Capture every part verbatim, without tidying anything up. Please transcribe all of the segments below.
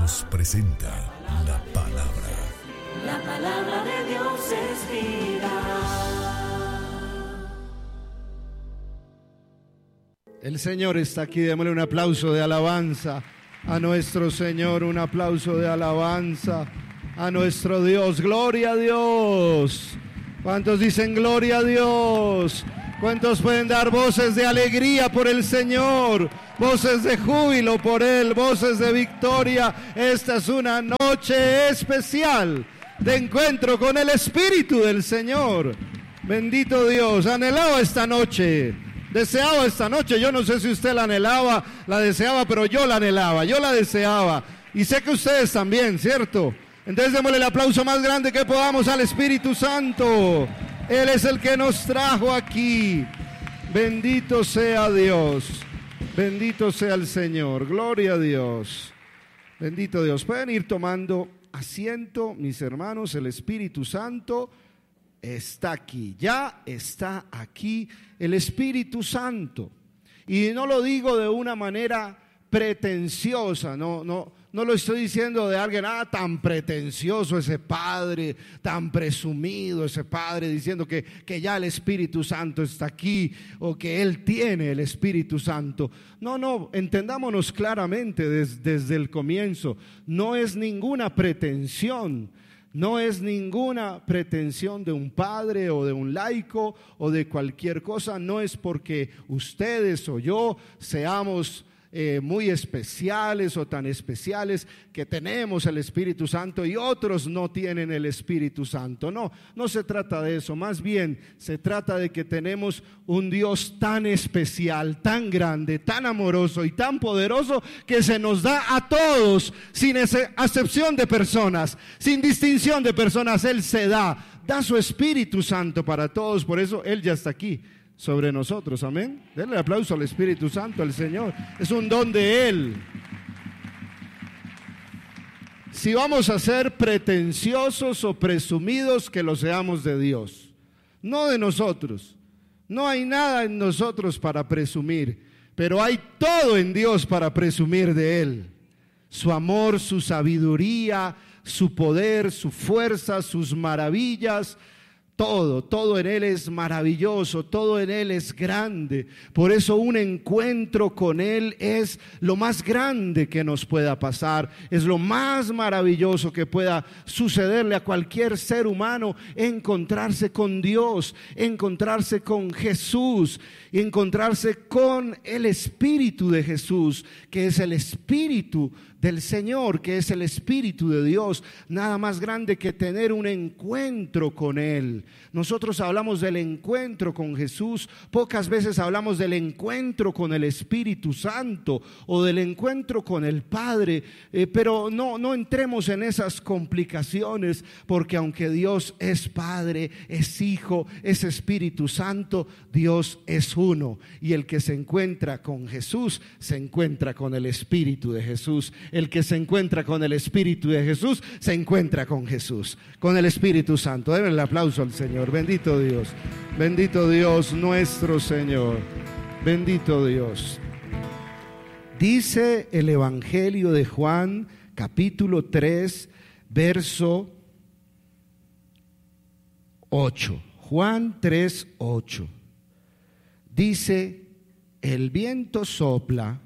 Jesús presenta la palabra. La palabra de Dios es vida. El Señor está aquí, démosle un aplauso de alabanza a nuestro Señor, un aplauso de alabanza a nuestro Dios. Gloria a Dios. ¿Cuántos dicen gloria a Dios? ¿Cuántos pueden dar voces de alegría por el Señor? Voces de júbilo por Él, voces de victoria. Esta es una noche especial de encuentro con el Espíritu del Señor. Bendito Dios, anhelaba esta noche, deseaba esta noche. Yo no sé si usted la anhelaba, la deseaba, pero yo la anhelaba, yo la deseaba. Y sé que ustedes también, ¿cierto? Entonces démosle el aplauso más grande que podamos al Espíritu Santo. Él es el que nos trajo aquí. Bendito sea Dios. Bendito sea el Señor. Gloria a Dios. Bendito Dios. Pueden ir tomando asiento, mis hermanos. El Espíritu Santo está aquí. Ya está aquí el Espíritu Santo. Y no lo digo de una manera pretenciosa, no, no, no lo estoy diciendo de alguien, ah, tan pretencioso ese padre, tan presumido ese padre, diciendo que, que ya el Espíritu Santo está aquí, o que él tiene el Espíritu Santo. No, no, entendámonos claramente des, desde el comienzo, no es ninguna pretensión. No es ninguna pretensión de un padre o de un laico o de cualquier cosa. No es porque ustedes o yo seamos Eh, muy especiales o tan especiales que tenemos el Espíritu Santo y otros no tienen el Espíritu Santo. No, no se trata de eso. Más bien se trata de que tenemos un Dios tan especial, tan grande, tan amoroso y tan poderoso que se nos da a todos sin excepción de personas, sin distinción de personas. Él se da, da su Espíritu Santo para todos. Por eso Él ya está aquí sobre nosotros, amén. Denle aplauso al Espíritu Santo, al Señor. Es un don de Él. Si vamos a ser pretenciosos o presumidos, que lo seamos de Dios, no de nosotros. No hay nada en nosotros para presumir, pero hay todo en Dios para presumir de Él. Su amor, su sabiduría, su poder, su fuerza, sus maravillas. Todo, todo en Él es maravilloso, todo en Él es grande. Por eso un encuentro con Él es lo más grande que nos pueda pasar. Es lo más maravilloso que pueda sucederle a cualquier ser humano, encontrarse con Dios, encontrarse con Jesús, encontrarse con el Espíritu de Jesús, que es el Espíritu del Señor, que es el Espíritu de Dios. Nada más grande que tener un encuentro con Él. Nosotros hablamos del encuentro con Jesús, pocas veces hablamos del encuentro con el Espíritu Santo o del encuentro con el Padre, eh, pero no, no entremos en esas complicaciones, porque aunque Dios es Padre, es Hijo, es Espíritu Santo, Dios es uno, y el que se encuentra con Jesús se encuentra con el Espíritu de Jesús. El que se encuentra con el Espíritu de Jesús se encuentra con Jesús, con el Espíritu Santo. Denle el aplauso al Señor. Bendito Dios, bendito Dios nuestro Señor, bendito Dios. Dice el Evangelio de Juan, capítulo tres, verso ocho. Juan tres, ocho. Dice: el viento sopla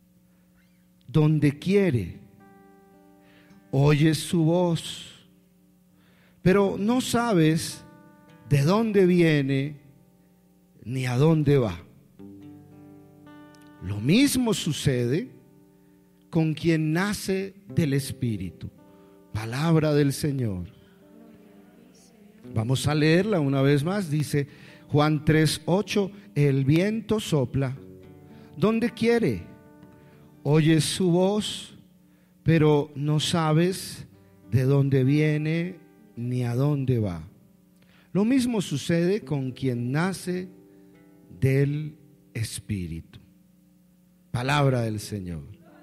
donde quiere, oyes su voz, pero no sabes de dónde viene ni a dónde va. Lo mismo sucede con quien nace del Espíritu. Palabra del Señor. Vamos a leerla una vez más. Dice Juan tres, ocho: el viento sopla donde quiere, oyes su voz, pero no sabes de dónde viene ni a dónde va. Lo mismo sucede con quien nace del Espíritu. Palabra del Señor.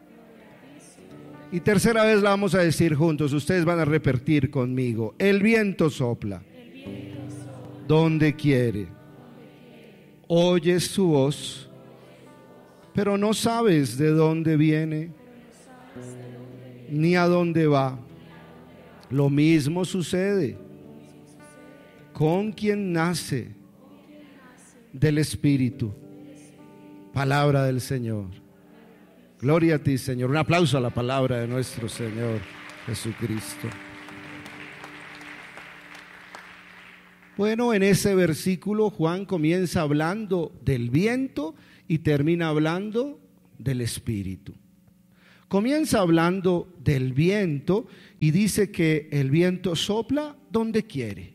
Y tercera vez la vamos a decir juntos, ustedes van a repetir conmigo: el viento sopla donde quiere, oyes su voz, pero no sabes de dónde viene ni a dónde va. Lo mismo sucede con quien nace del Espíritu. Palabra del Señor. Gloria a ti, Señor. Un aplauso a la palabra de nuestro Señor Jesucristo. Bueno, en ese versículo Juan comienza hablando del viento y termina hablando del Espíritu. Comienza hablando del viento y dice que el viento sopla donde quiere.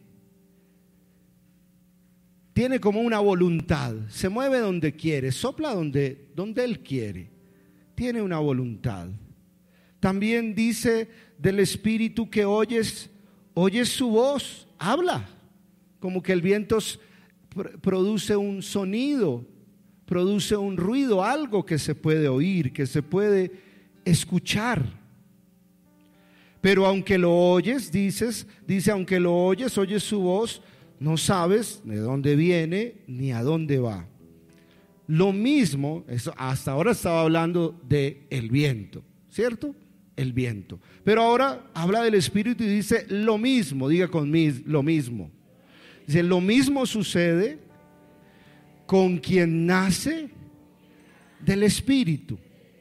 Tiene como una voluntad, se mueve donde quiere, sopla donde, donde él quiere. Tiene una voluntad. También dice del Espíritu que oyes, oyes su voz, habla. Como que el viento produce un sonido, produce un ruido, algo que se puede oír, que se puede escuchar. Pero aunque lo oyes, dices, dice, aunque lo oyes, oyes su voz, no sabes de dónde viene ni a dónde va. Lo mismo, eso, hasta ahora estaba hablando de el viento, ¿cierto? El viento. Pero ahora habla del Espíritu y dice lo mismo, diga conmigo, lo mismo. Dice, lo mismo sucede con quien nace del Espíritu.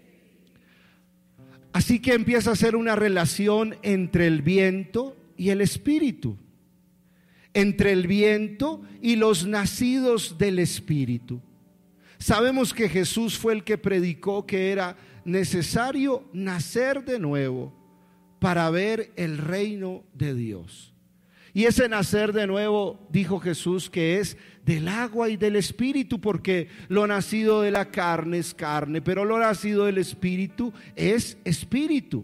Así que empieza a ser una relación entre el viento y el Espíritu, entre el viento y los nacidos del Espíritu. Sabemos que Jesús fue el que predicó que era necesario nacer de nuevo para ver el reino de Dios. Y ese nacer de nuevo, dijo Jesús, que es del agua y del Espíritu, porque lo nacido de la carne es carne, pero lo nacido del Espíritu es Espíritu.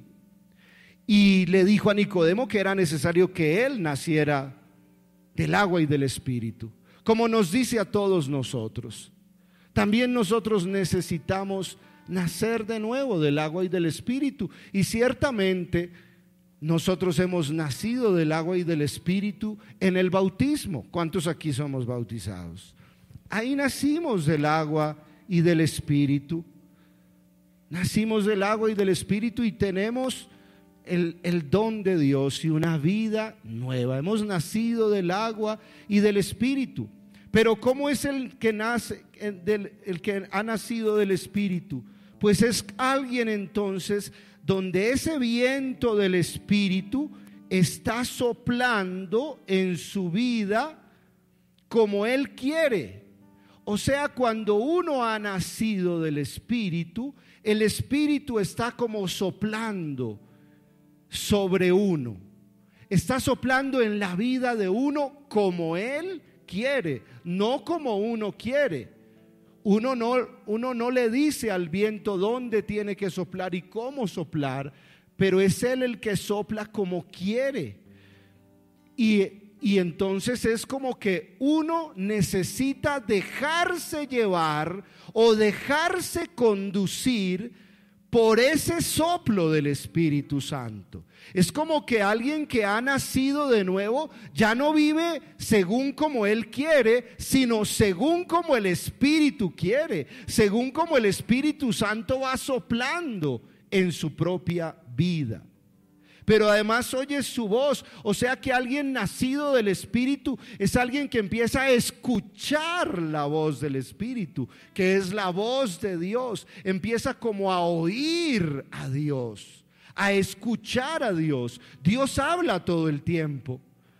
Y le dijo a Nicodemo que era necesario que él naciera del agua y del Espíritu, como nos dice a todos nosotros. También nosotros necesitamos nacer de nuevo del agua y del Espíritu, y ciertamente nosotros hemos nacido del agua y del Espíritu en el bautismo. ¿Cuántos aquí somos bautizados? Ahí nacimos del agua y del Espíritu. Nacimos del agua y del Espíritu y tenemos el, el don de Dios y una vida nueva. Hemos nacido del agua y del Espíritu. Pero ¿cómo es el que nace, el, del, el que ha nacido del Espíritu? Pues es alguien entonces donde ese viento del Espíritu está soplando en su vida como Él quiere. O sea, cuando uno ha nacido del Espíritu, el Espíritu está como soplando sobre uno. Está soplando en la vida de uno como Él quiere, no como uno quiere. Uno no, uno no le dice al viento dónde tiene que soplar y cómo soplar, pero es Él el que sopla como quiere. Y, y entonces es como que uno necesita dejarse llevar o dejarse conducir por ese soplo del Espíritu Santo. Es como que alguien que ha nacido de nuevo ya no vive según como él quiere, sino según como el Espíritu quiere, según como el Espíritu Santo va soplando en su propia vida. Pero además oye su voz, o sea que alguien nacido del Espíritu es alguien que empieza a escuchar la voz del Espíritu, que es la voz de Dios. Empieza como a oír a Dios, a escuchar a Dios. Dios habla todo el tiempo.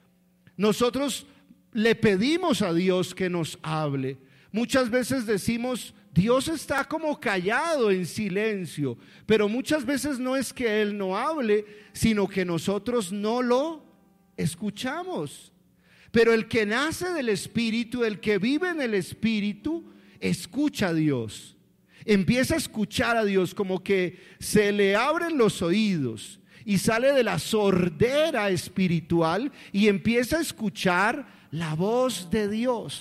Nosotros le pedimos a Dios que nos hable. Muchas veces decimos, Dios está como callado en silencio, pero muchas veces no es que Él no hable, sino que nosotros no lo escuchamos. Pero el que nace del Espíritu, el que vive en el Espíritu, escucha a Dios. Empieza a escuchar a Dios, como que se le abren los oídos y sale de la sordera espiritual y empieza a escuchar la voz de Dios.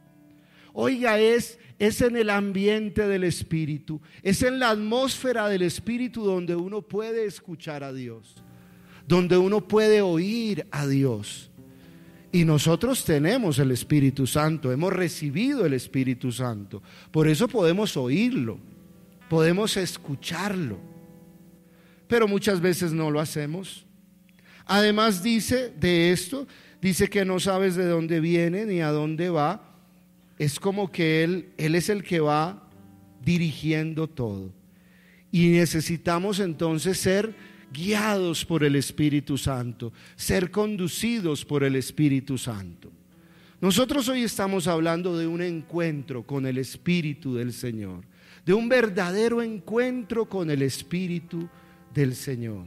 Oiga, es Es en el ambiente del Espíritu, es en la atmósfera del Espíritu donde uno puede escuchar a Dios, donde uno puede oír a Dios. Y nosotros tenemos el Espíritu Santo, hemos recibido el Espíritu Santo, por eso podemos oírlo, podemos escucharlo. pero muchas veces no lo hacemos. Además dice de esto, dice que no sabes de dónde viene ni a dónde va. Es como que Él, Él es el que va dirigiendo todo. Y necesitamos entonces ser guiados por el Espíritu Santo, ser conducidos por el Espíritu Santo. Nosotros hoy estamos hablando de un encuentro con el Espíritu del Señor, de un verdadero encuentro con el Espíritu del Señor.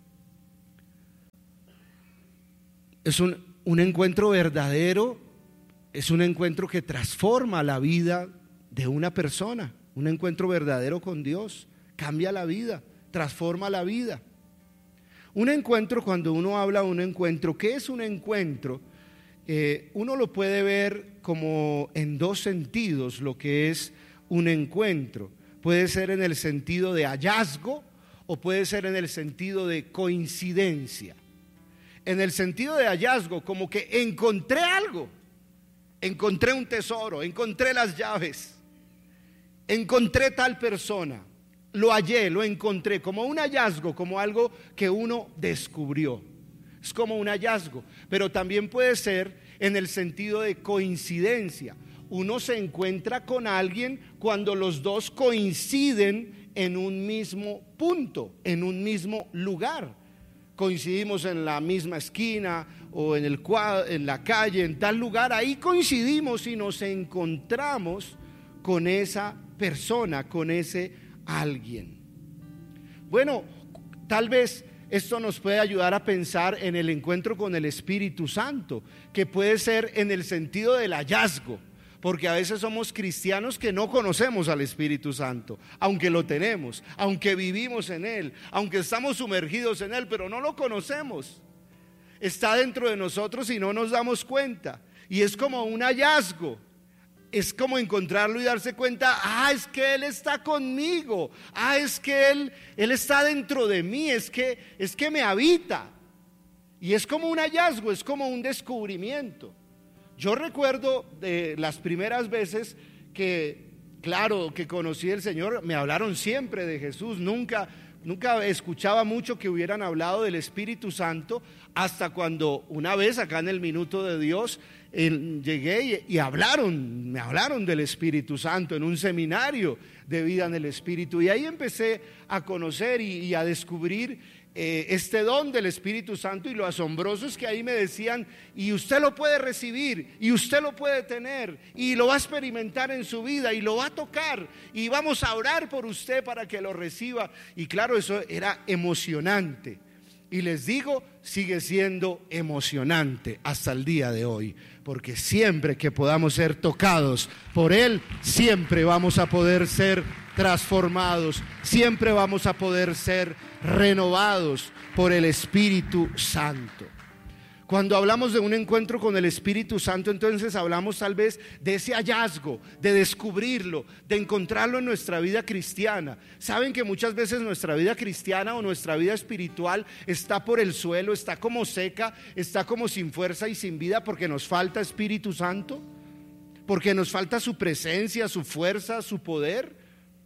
Es un, un encuentro verdadero, es un encuentro que transforma la vida de una persona. Un encuentro verdadero con Dios cambia la vida, transforma la vida. Un encuentro, cuando uno habla de un encuentro, ¿qué es un encuentro? Eh, uno lo puede ver como en dos sentidos, lo que es un encuentro. Puede ser en el sentido de hallazgo o puede ser en el sentido de coincidencia. En el sentido de hallazgo, como que encontré algo, encontré un tesoro, encontré las llaves, encontré tal persona, lo hallé, lo encontré, como un hallazgo, como algo que uno descubrió. Es como un hallazgo, pero también puede ser en el sentido de coincidencia. Uno se encuentra con alguien cuando los dos coinciden en un mismo punto, en un mismo lugar. Coincidimos en la misma esquina o en, el cuadro, en la calle, en tal lugar, ahí coincidimos y nos encontramos con esa persona, con ese alguien. Bueno, tal vez esto nos puede ayudar a pensar en el encuentro con el Espíritu Santo, que puede ser en el sentido del hallazgo, porque a veces somos cristianos que no conocemos al Espíritu Santo, aunque lo tenemos, aunque vivimos en Él, aunque estamos sumergidos en Él, pero no lo conocemos. Está dentro de nosotros y no nos damos cuenta, y es como un hallazgo. Es como encontrarlo y darse cuenta, ah, es que Él está conmigo, ah, es que Él, Él está dentro de mí, es que, es que me habita. Y es como un hallazgo, es como un descubrimiento. Yo recuerdo de las primeras veces que, claro, que conocí al Señor, me hablaron siempre de Jesús, nunca, nunca escuchaba mucho que hubieran hablado del Espíritu Santo, hasta cuando una vez acá en el Minuto de Dios, eh, llegué y, y hablaron, me hablaron del Espíritu Santo en un seminario de vida en el Espíritu, y ahí empecé a conocer y, y a descubrir Eh, este don del Espíritu Santo, y lo asombroso es que ahí me decían, y usted lo puede recibir, y usted lo puede tener, y lo va a experimentar en su vida, y lo va a tocar, y vamos a orar por usted para que lo reciba. Y claro, eso era emocionante, y les digo, sigue siendo emocionante hasta el día de hoy, porque siempre que podamos ser tocados por Él, siempre vamos a poder ser transformados, siempre vamos a poder ser renovados por el Espíritu Santo. Cuando hablamos de un encuentro con el Espíritu Santo, entonces hablamos tal vez de ese hallazgo, de descubrirlo, de encontrarlo en nuestra vida cristiana. Saben que muchas veces nuestra vida cristiana o nuestra vida espiritual está por el suelo, está como seca, está como sin fuerza y sin vida, porque nos falta Espíritu Santo, porque nos falta su presencia, su fuerza, su poder.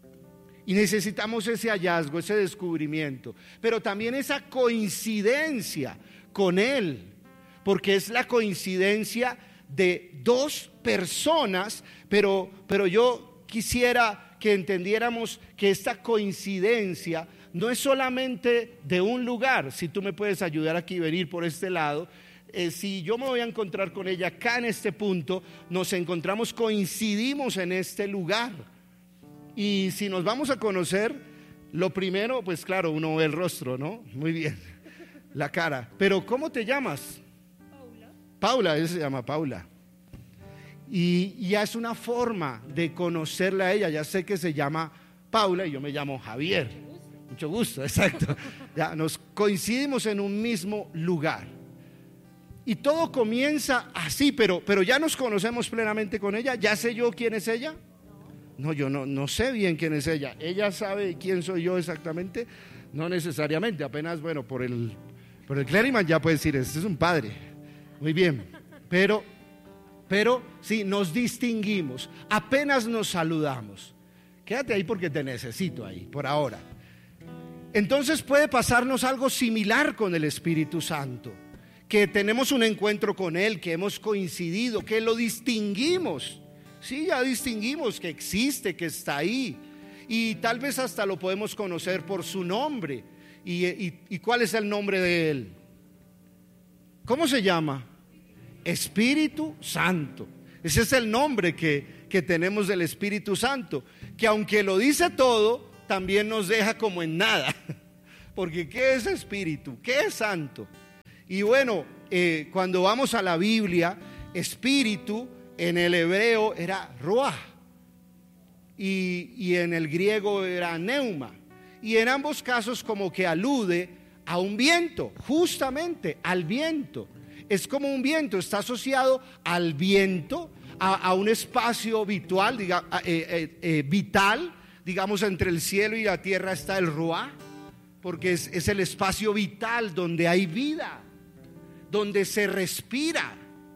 Y necesitamos ese hallazgo, ese descubrimiento, pero también esa coincidencia con Él, porque es la coincidencia de dos personas, pero, pero yo quisiera que entendiéramos que esta coincidencia no es solamente de un lugar. Si tú me puedes ayudar aquí, venir por este lado. Eh, si yo me voy a encontrar con ella acá en este punto, nos encontramos, coincidimos en este lugar. Y si nos vamos a conocer, lo primero, pues claro, uno ve el rostro, ¿no? Muy bien, la cara. Pero ¿cómo te llamas? Paula. Paula, él se llama Paula. Y ya es una forma de conocerla a ella. Ya sé que se llama Paula y yo me llamo Javier. Mucho gusto. Mucho gusto, exacto. Ya nos coincidimos en un mismo lugar. Y todo comienza así, pero, pero ya nos conocemos plenamente con ella. ¿Ya sé yo quién es ella? No, yo no, no sé bien quién es ella. ¿Ella sabe quién soy yo exactamente? No necesariamente, apenas, bueno, por el, por el clériman ya puede decir, este es un padre. Muy bien, pero, pero sí, nos distinguimos, apenas nos saludamos. Quédate ahí porque te necesito ahí, por ahora. Entonces puede pasarnos algo similar con el Espíritu Santo, que tenemos un encuentro con Él, que hemos coincidido, que lo distinguimos. Sí, ya distinguimos que existe, que está ahí, y tal vez hasta lo podemos conocer por su nombre. ¿Y, y, y cuál es el nombre de Él? ¿Cómo se llama? Espíritu Santo. Ese es el nombre que, que tenemos del Espíritu Santo, que aunque lo dice todo, también nos deja como en nada. Porque ¿qué es espíritu? ¿Qué es santo? Y bueno, eh, cuando vamos a la Biblia, espíritu en el hebreo era ruah y, y en el griego era neuma. Y en ambos casos como que alude a un viento, justamente al viento. Es como un viento, está asociado al viento, a, a un espacio vital, diga, eh, eh, eh, vital, digamos entre el cielo y la tierra está el ruah, porque es, es el espacio vital donde hay vida, donde se respira.